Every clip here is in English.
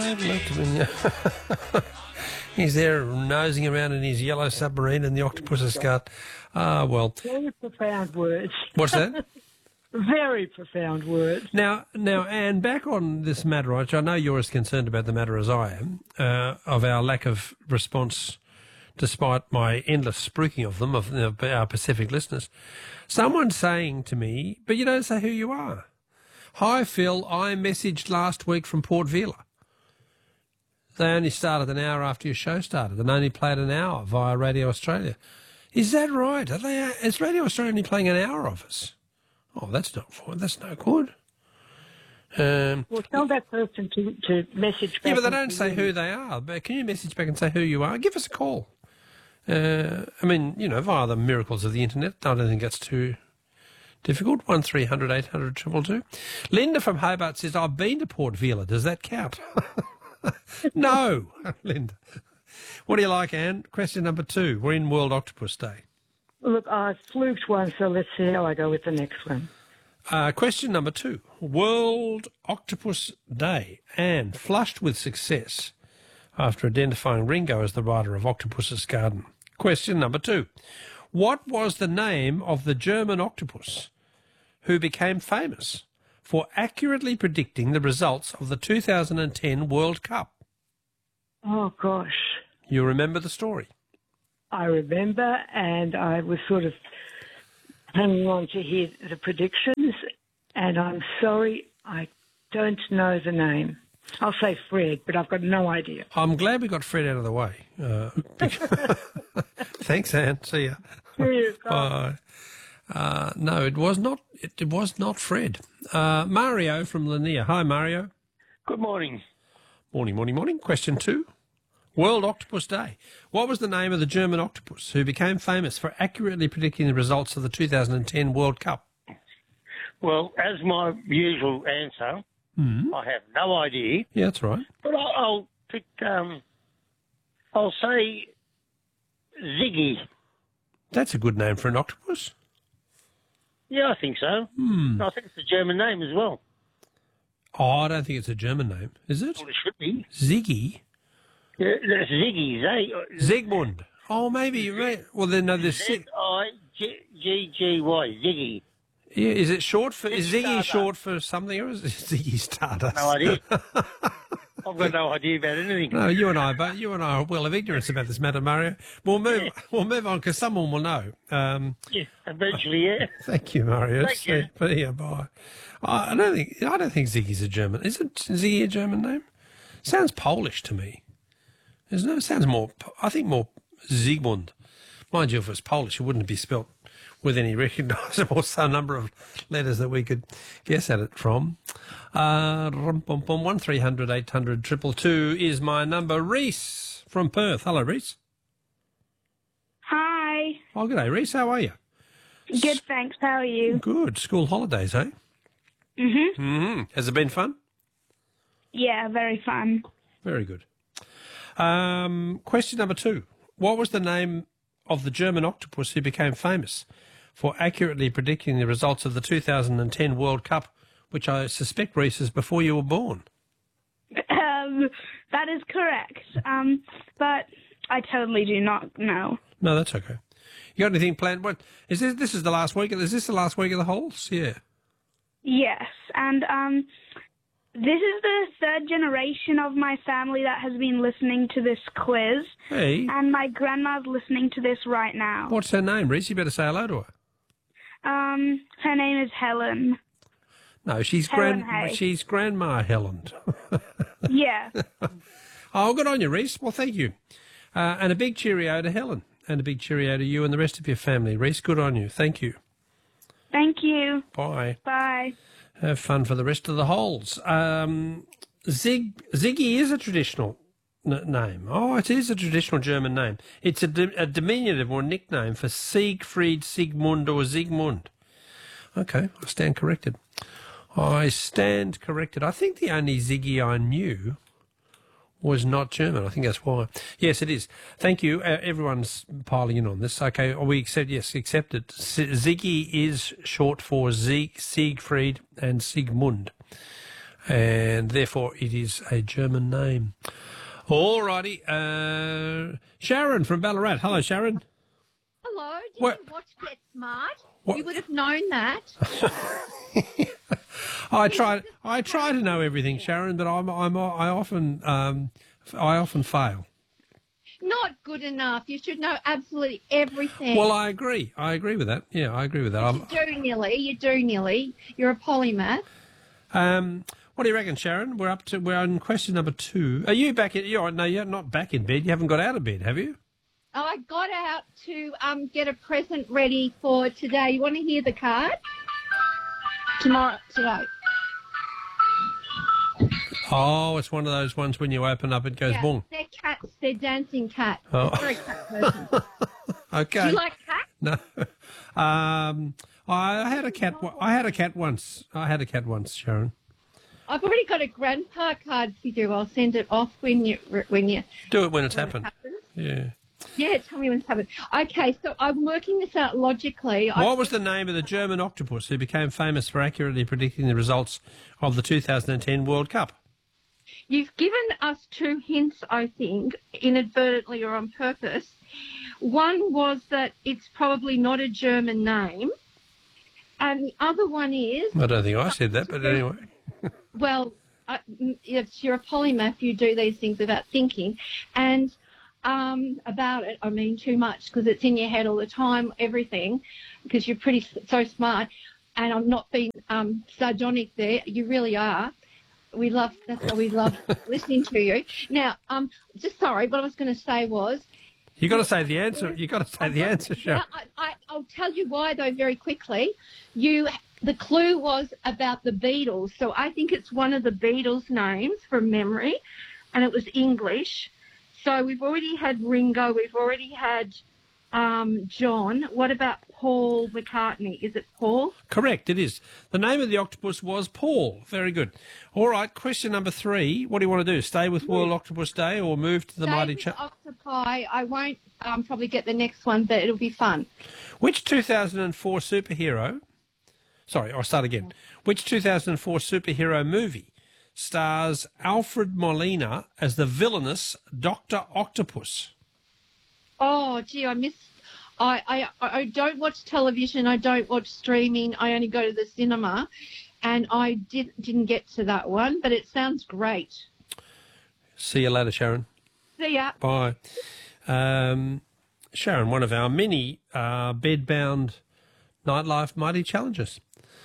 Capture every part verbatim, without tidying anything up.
I've looked at him. He's there nosing around in his yellow submarine and the octopus has got, ah, well. Very profound words. What's that? Very profound words. Now, now, Anne, back on this matter, which I know you're as concerned about the matter as I am, uh, of our lack of response, despite my endless spruiking of them, of, of our Pacific listeners. Someone's saying to me, but you don't say who you are. Hi, Phil, I messaged last week from Port Vila. They only started an hour after your show started and only played an hour via Radio Australia. Is that right? Are they, is Radio Australia only playing an hour of us? Oh, that's not fine. That's no good. Um, well, tell that person to, to message back. Yeah, but they don't say who they are. But can you message back and say who you are? Give us a call. Uh, I mean, you know, via the miracles of the internet. I don't think that's too difficult. One three hundred eight hundred two two. Linda from Hobart says, I've been to Port Vila. Does that count? No, Linda. What do you like, Anne? Question number two. We're in World Octopus Day. Look, I fluked one, so let's see how I go with the next one. Uh, question number two. World Octopus Day. Anne, flushed with success after identifying Ringo as the writer of Octopus's Garden. Question number two. What was the name of the German octopus who became famous for accurately predicting the results of the two thousand ten World Cup? Oh, gosh. You remember the story? I remember, and I was sort of hanging on to hear the predictions, and I'm sorry, I don't know the name. I'll say Fred, but I've got no idea. I'm glad we got Fred out of the way. Uh, thanks, Anne. See ya. See you. Bye. Uh, no, it was not. It, it was not Fred. Uh, Mario from Lanier. Hi, Mario. Good morning. Morning, morning, morning. Question two. World Octopus Day. What was the name of the German octopus who became famous for accurately predicting the results of the two thousand ten World Cup? Well, as my usual answer, mm. I have no idea. Yeah, that's right. But I'll, I'll pick. Um, I'll say Ziggy. That's a good name for an octopus. Yeah, I think so. Hmm. I think it's a German name as well. Oh, I don't think it's a German name, is it? Well, it should be. Ziggy. Yeah, that's Ziggy. Z- Zygmunt. Oh, maybe. Right. Well, then no, there's Z I G G Y. Ziggy. Yeah, is it short for? Is Ziggy Stardust. short for something, or is it Ziggy Stardust? No idea. I've got no idea about anything. No, you and I, but you and I are well of ignorance about this matter, Mario. We'll move. Yeah. We'll move on because someone will know. Um, Yeah, eventually, yeah. Thank you, Mario. Thank you. See you. Bye. I I don't think. I don't think Ziggy's a German. Is it Ziggy a German name? Sounds Polish to me. There's no. Sounds more. I think more Zygmunt. Mind you, if it was Polish, it wouldn't be spelt with any recognisable number of letters that we could guess at it from. Uh, one three hundred eight hundred triple two is my number. Reese from Perth. Hello, Reese. Hi. Oh, good day, Reese. How are you? Good, thanks. How are you? Good. School holidays, eh? Mm-hmm. Mm-hmm. Has it been fun? Yeah, very fun. Very good. Um, question number two. What was the name of the German octopus who became famous for accurately predicting the results of the two thousand ten World Cup, which I suspect, Reese, is before you were born? Um, that is correct. Um, but I totally do not know. No, that's okay. You got anything planned? What is this? This is the last week. Is this the last week of the holes? Yeah. Yes, and um, this is the third generation of my family that has been listening to this quiz. Hey. And my grandma's listening to this right now. What's her name, Reese? You better say hello to her. Um, her name is Helen. No, she's Helen grand. Hay. She's Grandma Helen. Yeah. Oh, good on you, Reese. Well, thank you. Uh, and a big cheerio to Helen. And a big cheerio to you and the rest of your family. Reese, good on you. Thank you. Thank you. Bye. Bye. Have fun for the rest of the holes. Um, Zig, Ziggy is a traditional n- name. Oh, it is a traditional German name. It's a, di- a diminutive or nickname for Siegfried, Sigmund or Siegmund. Okay, I stand corrected. I stand corrected. I think the only Ziggy I knew was not German. I think that's why. Yes, it is. Thank you. Uh, everyone's piling in on this. Okay, we accept. Yes, accepted. Ziggy is short for Sieg, Siegfried and Sigmund. and therefore it is a German name. All righty. Uh, Sharon from Ballarat. Hello, Sharon. Hello, did What- you watch Get Smart? What- You would have known that. I try. I try to know everything, Sharon, but I'm. I'm. I often. Um, I often fail. Not good enough. You should know absolutely everything. Well, I agree. I agree with that. Yeah, I agree with that. I'm, you do nearly. You do nearly. You're a polymath. um, what do you reckon, Sharon? We're up to. We're on question number two. Are you back in? You're no. You're not back in bed. You haven't got out of bed, have you? I got out to um, get a present ready for today. You want to hear the card? Tomorrow, today. Oh, it's one of those ones when you open up, it goes Yeah, boom. they're cats. They're dancing cats. Oh. I'm a very cat person. Okay. Do you like cats? No. Um, I had a cat. I had a cat once. I had a cat once, Sharon. I've already got a grandpa card for you. I'll send it off when you when you. Do it when it's when it happened. happens. Yeah. Yeah, tell me when it's happened. Okay, so I'm working this out logically. I- What was the name of the German octopus who became famous for accurately predicting the results of the two thousand ten World Cup? You've given us two hints, I think, inadvertently or on purpose. One was that it's probably not a German name, and the other one is, I don't think I said that, but anyway. well, I, if you're a polymath, you do these things without thinking, and um, about it, I mean too much because it's in your head all the time, everything, because you're pretty so smart, and I'm not being um, sardonic there. You really are. We love, that's why we love listening to you. Now, um, just sorry, what I was going to say was... You got to say the answer. You got to say the answer, Sharon. I, I, I'll tell you why, though, very quickly. You, the clue was about the Beatles, so I think it's one of the Beatles' names from memory, and it was English. So we've already had Ringo, we've already had um, John. What about Paul McCartney? Is it Paul? Correct, it is. The name of the octopus was Paul. Very good. All right, question number three. What do you want to do? Stay with World Octopus Day or move to the Stay mighty... with Cha- Octopi. I won't um, probably get the next one, but it'll be fun. Which two thousand four superhero... Sorry, I'll start again. Which two thousand four superhero movie stars Alfred Molina as the villainous Doctor Octopus? Oh, gee, I miss... I, I, I don't watch television. I don't watch streaming. I only go to the cinema. And I did, didn't get to that one, but it sounds great. See you later, Sharon. See ya. Bye. Um, Sharon, one of our many uh, bed-bound nightlife mighty challenges.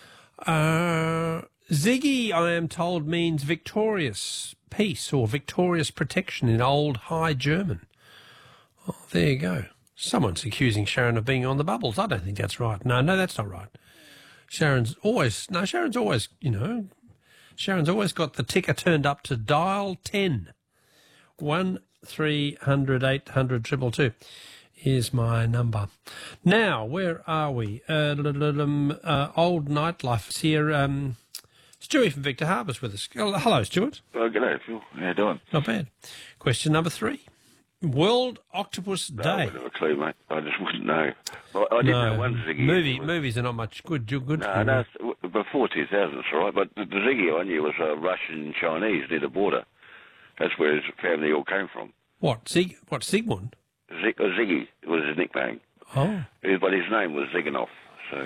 Uh, Ziggy, I am told, means victorious peace or victorious protection in Old High German. Oh, there you go. Someone's accusing Sharon of being on the bubbles. I don't think that's right. No, no, that's not right. Sharon's always, no, Sharon's always, you know, Sharon's always got the ticker turned up to dial ten. One three hundred eight hundred triple two is my number. Now, where are we? Uh, uh, old nightlife is here. Um, Stewie from Victor Harbour's with us. Hello, Stuart. Oh, g'day, Phil. How you doing? Not bad. Question number three. World Octopus No, I Day. wouldn't have a clue, mate. I just wouldn't know. I, I didn't No, know one Ziggy. movie, was, movies are not much good. Good No, for no, you. it's- before two thousand, it's all right. But the, the Ziggy I knew was uh, Russian and Chinese near the border. That's where his family all came from. What? Sig? What? Sigmund? Zig, uh, Ziggy was his nickname. Oh. Uh, But his name was Ziganov. So,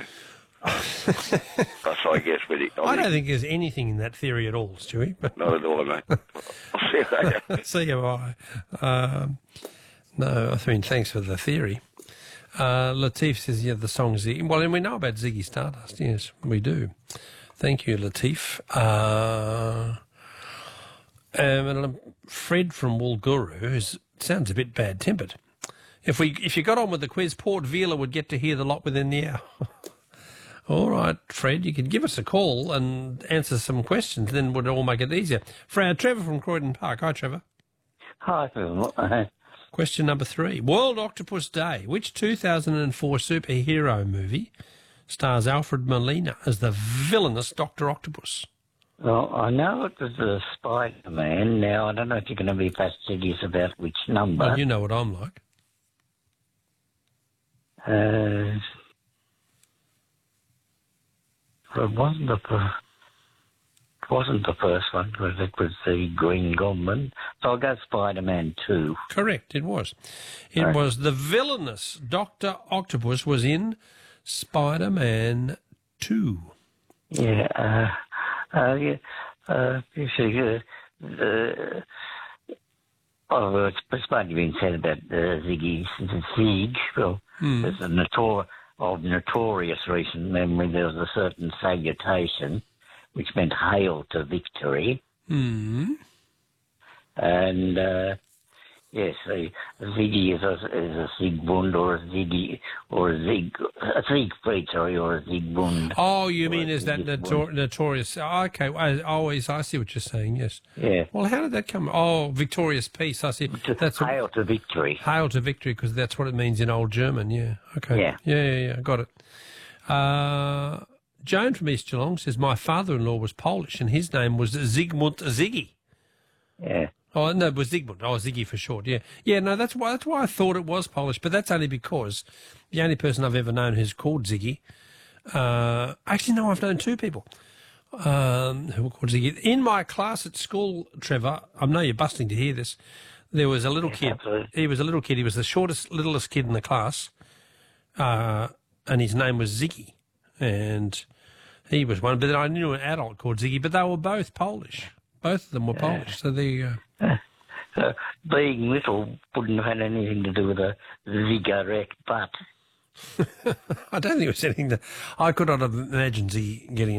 so I guess. But he, I, I don't mean, think there's anything in that theory at all, Stewie. But Not at all, mate. I'll see you later. see you bye. Um, no, I mean, thanks for the theory. Uh, Latif says, yeah, the song Ziggy. Well, and we know about Ziggy Stardust. Yes, we do. Thank you, Latif. Uh, um, and, um, Fred from Woolgooroo, who sounds a bit bad-tempered. If we, if you got on with the quiz, Port Vila would get to hear the lot within the hour. All right, Fred, you could give us a call and answer some questions, then it would all make it easier. Fred, Trevor from Croydon Park. Hi, Trevor. Hi, Phil. Uh, Question number three. World Octopus Day. Which two thousand four superhero movie stars Alfred Molina as the villainous Doctor Octopus? Well, I know it was a Spider-Man. Now, I don't know if you're going to be fastidious about which number. Well, you know what I'm like. Uh, it wasn't the... wasn't the first one, because it was the Green Goblin. So I'll go Spider-Man two. Correct, it was. It Right. was the villainous Doctor Octopus was in Spider-Man two. Yeah, uh, uh, yeah, uh, you see, uh, the, oh, well, it's, it's partly been said about uh, Ziggy, Zig, well, Hmm. there's a notor- of notorious recent memory, there was a certain salutation, which meant hail to victory, Hmm. and, uh, yes, a Ziggy is a, is a Siegmund or a Ziggy, or a Zig, a Siegfried, sorry, or a Siegmund. Oh, you Or mean a is that Siegmund. notor- notorious? Oh, okay, I always I see what you're saying. Yes. Yeah, Well, how did that come? Oh, victorious peace. I see. to That's what, hail to victory. hail to victory, because that's what it means in Old German. Yeah. Okay. Yeah. Yeah. Yeah. yeah got it. Uh, Joan from East Geelong says my father-in-law was Polish and his name was Zygmunt Ziggy. Yeah. Oh no, it was Zygmunt. Oh, Ziggy for short. Yeah, yeah. No, that's why. That's why I thought it was Polish, but that's only because the only person I've ever known who's called Ziggy. Uh, actually, no, I've known two people um, who were called Ziggy. In my class at school, Trevor, I know you're busting to hear this. There was a little kid. absolutely. He was a little kid. He was the shortest, littlest kid in the class, uh, and his name was Ziggy, and he was one. But then I knew an adult called Ziggy, but they were both Polish. Both of them were Polish. So there you go. Uh, being little wouldn't have had anything to do with a cigarette butt. I don't think it was anything that I could not have imagined Z getting